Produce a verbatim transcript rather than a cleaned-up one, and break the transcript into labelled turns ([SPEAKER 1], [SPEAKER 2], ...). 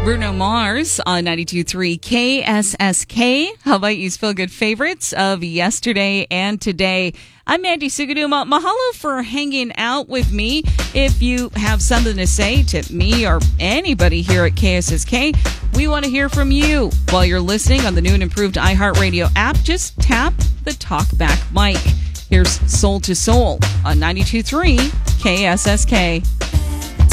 [SPEAKER 1] Bruno Mars on ninety-two point three K S S K. How about you feel good favorites of yesterday and today? I'm Mandy Sugaduma. Mahalo for hanging out with me. If you have something to say to me or anybody here at K S S K, we want to hear from you. While you're listening on the new and improved iHeartRadio app, just tap the talkback mic. Here's Soul to Soul on ninety-two point three K S S K.